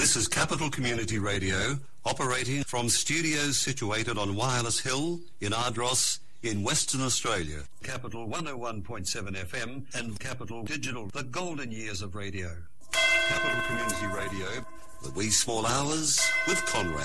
This is Capital Community Radio, operating from studios situated on Wireless Hill in Ardross in Western Australia. Capital 101.7 FM and Capital Digital, the golden years of radio. Capital Community Radio, the wee small hours with Conrad.